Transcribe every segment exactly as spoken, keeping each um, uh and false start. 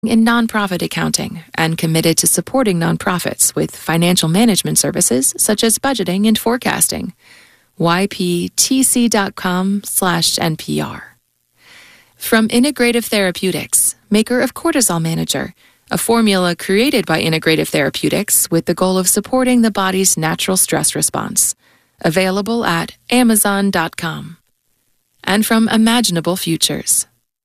in nonprofit accounting and committed to supporting nonprofits with financial management services such as budgeting and forecasting. Y P T C dot com slash N P R. From Integrative Therapeutics, maker of Cortisol Manager, a formula created by Integrative Therapeutics with the goal of supporting the body's natural stress response. Available at amazon dot com. And from Imaginable Futures.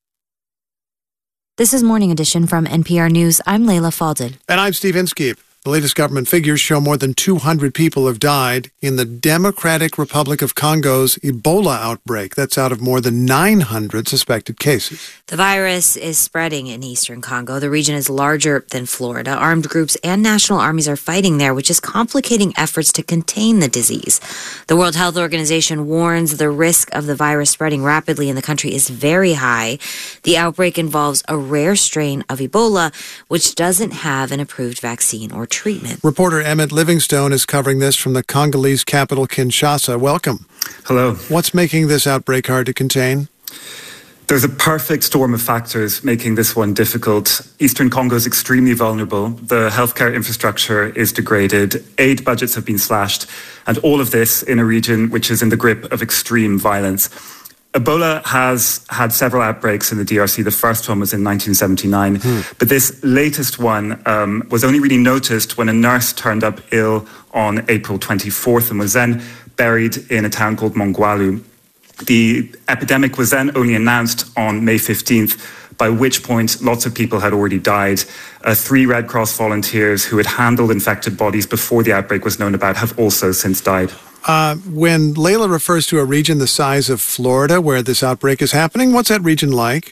This is Morning Edition from N P R News. I'm Layla Faldin. And I'm Steve Inskeep. The latest government figures show more than two hundred people have died in the Democratic Republic of Congo's Ebola outbreak. That's out of more than nine hundred suspected cases. The virus is spreading in eastern Congo. The region is larger than Florida. Armed groups and national armies are fighting there, which is complicating efforts to contain the disease. The World Health Organization warns the risk of the virus spreading rapidly in the country is very high. The outbreak involves a rare strain of Ebola, which doesn't have an approved vaccine or treatment. Reporter Emmett Livingstone is covering this from the Congolese capital, Kinshasa. Welcome. Hello. What's making this outbreak hard to contain? There's a perfect storm of factors making this one difficult. Eastern Congo is extremely vulnerable. The healthcare infrastructure is degraded. Aid budgets have been slashed. And all of this in a region which is in the grip of extreme violence. Ebola has had several outbreaks in the D R C. The first one was in nineteen seventy-nine. Hmm. But this latest one um, was only really noticed when a nurse turned up ill on April twenty-fourth and was then buried in a town called Mongwalu. The epidemic was then only announced on May fifteenth, by which point lots of people had already died. Uh, three Red Cross volunteers who had handled infected bodies before the outbreak was known about have also since died. Uh, when Layla refers to a region the size of Florida where this outbreak is happening, what's that region like?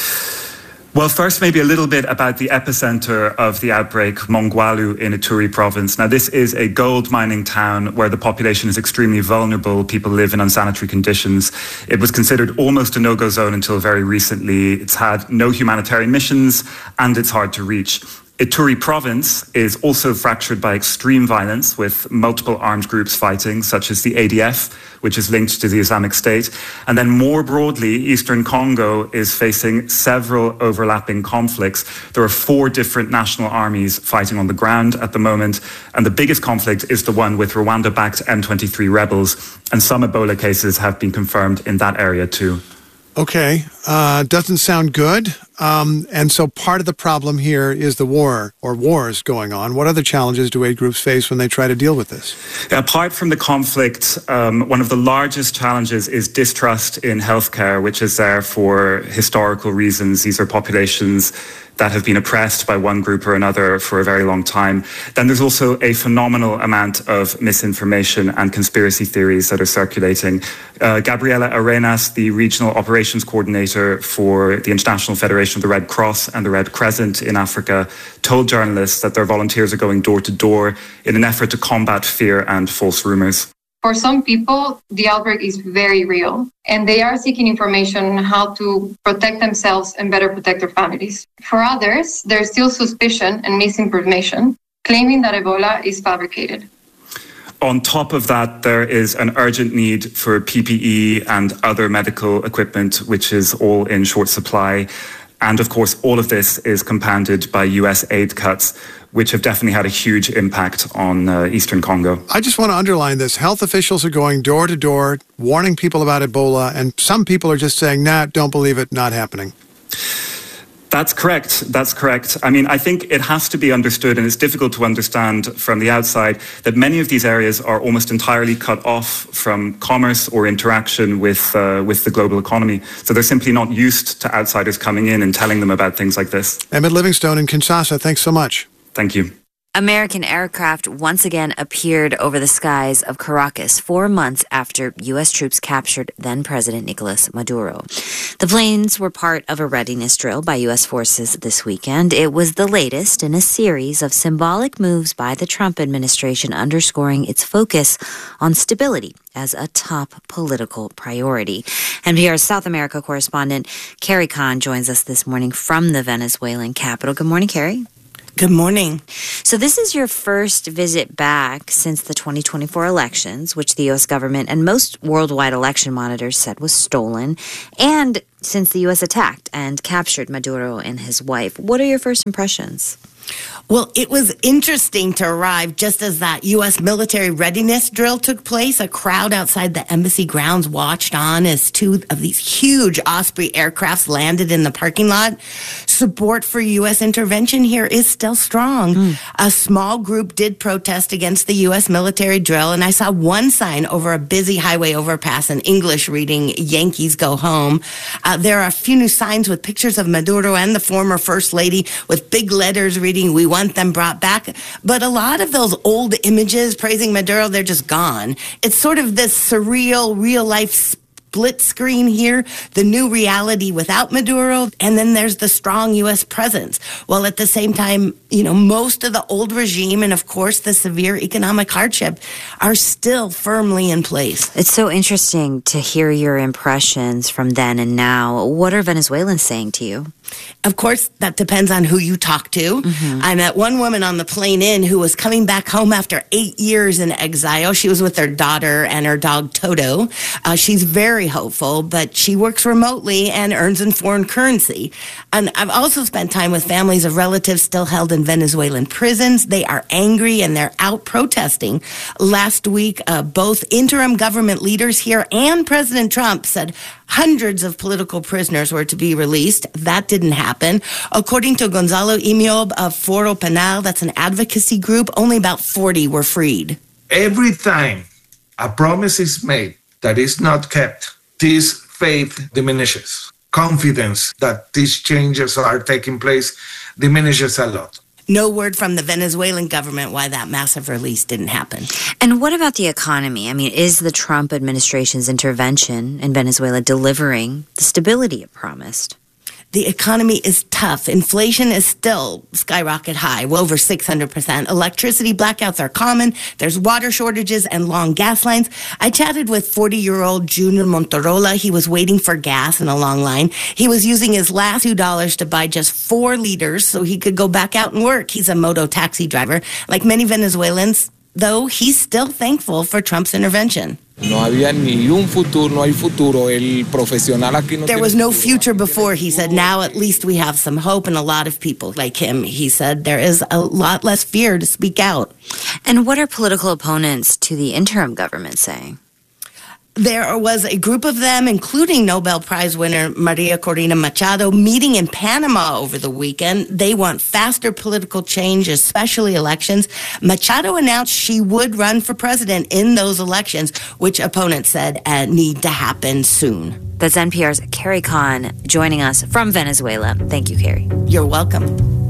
Well, first, maybe a little bit about the epicenter of the outbreak, Mongwalu in Ituri province. Now, this is a gold mining town where the population is extremely vulnerable. People live in unsanitary conditions. It was considered almost a no-go zone until very recently. It's had no humanitarian missions, and it's hard to reach. Ituri province is also fractured by extreme violence with multiple armed groups fighting, such as the A D F, which is linked to the Islamic State. And then more broadly, Eastern Congo is facing several overlapping conflicts. There are four different national armies fighting on the ground at the moment. And the biggest conflict is the one with Rwanda-backed M twenty-three rebels. And some Ebola cases have been confirmed in that area too. Okay, uh, doesn't sound good. Um, and so part of the problem here is the war or wars going on. What other challenges do aid groups face when they try to deal with this? Apart from the conflict, um, one of the largest challenges is distrust in healthcare, which is there for historical reasons. These are populations that have been oppressed by one group or another for a very long time. Then there's also a phenomenal amount of misinformation and conspiracy theories that are circulating. Uh, Gabriela Arenas, the regional operations coordinator for the International Federation of the Red Cross and the Red Crescent in Africa, told journalists that their volunteers are going door to door in an effort to combat fear and false rumors. For some people, the outbreak is very real, and they are seeking information on how to protect themselves and better protect their families. For others, there's still suspicion and misinformation, claiming that Ebola is fabricated. On top of that, there is an urgent need for P P E and other medical equipment, which is all in short supply. And of course, all of this is compounded by U S aid cuts, which have definitely had a huge impact on uh, Eastern Congo. I just want to underline this. Health officials are going door to door, warning people about Ebola, and some people are just saying, nah, don't believe it, not happening. That's correct. That's correct. I mean, I think it has to be understood, and it's difficult to understand from the outside, that many of these areas are almost entirely cut off from commerce or interaction with uh, with the global economy. So they're simply not used to outsiders coming in and telling them about things like this. Emmett Livingstone in Kinshasa, thanks so much. Thank you. American aircraft once again appeared over the skies of Caracas four months after U S troops captured then-President Nicolas Maduro. The planes were part of a readiness drill by U S forces this weekend. It was the latest in a series of symbolic moves by the Trump administration, underscoring its focus on stability as a top political priority. N P R's South America correspondent Carrie Kahn joins us this morning from the Venezuelan capital. Good morning, Carrie. Good morning. So this is your first visit back since the twenty twenty-four elections, which the U S government and most worldwide election monitors said was stolen. And since the U S attacked and captured Maduro and his wife. What are your first impressions? Well, it was interesting to arrive just as that U S military readiness drill took place. A crowd outside the embassy grounds watched on as two of these huge Osprey aircrafts landed in the parking lot. Support for U S intervention here is still strong. Mm. A small group did protest against the U S military drill, and I saw one sign over a busy highway overpass in English reading, "Yankees go home." Uh, there are a few new signs with pictures of Maduro and the former First Lady with big letters reading, "We want them brought back." But a lot of those old images praising Maduro, they're just gone. It's sort of this surreal, real-life split screen here, the new reality without Maduro, and then there's the strong U S presence. While at the same time, you know, most of the old regime and, of course, the severe economic hardship are still firmly in place. It's so interesting to hear your impressions from then and now. What are Venezuelans saying to you? Of course, that depends on who you talk to. Mm-hmm. I met one woman on the plane in who was coming back home after eight years in exile. She was with her daughter and her dog Toto. Uh, she's very hopeful, but she works remotely and earns in foreign currency. And I've also spent time with families of relatives still held in Venezuelan prisons. They are angry and they're out protesting. Last week, uh, both interim government leaders here and President Trump said hundreds of political prisoners were to be released. That didn't happen. According to Gonzalo Imiob of Foro Penal, that's an advocacy group, only about forty were freed. Every time a promise is made that is not kept, this faith diminishes. Confidence that these changes are taking place diminishes a lot. No word from the Venezuelan government why that massive release didn't happen. And what about the economy? I mean, is the Trump administration's intervention in Venezuela delivering the stability it promised? The economy is tough. Inflation is still skyrocket high, well over six hundred percent. Electricity blackouts are common. There's water shortages and long gas lines. I chatted with forty-year-old Junior Montorola. He was waiting for gas in a long line. He was using his last two dollars to buy just four liters so he could go back out and work. He's a moto taxi driver. Like many Venezuelans, though, he's still thankful for Trump's intervention. No había ni un futuro, no hay futuro. El profesional aquí no There was no future before, he said. Now at least we have some hope, and a lot of people like him, he said, there is a lot less fear to speak out. And what are political opponents to the interim government saying? There was a group of them, including Nobel Prize winner Maria Corina Machado, meeting in Panama over the weekend. They want faster political change, especially elections. Machado announced she would run for president in those elections, which opponents said uh, need to happen soon. That's N P R's Carrie Kahn joining us from Venezuela. Thank you, Carrie. You're welcome.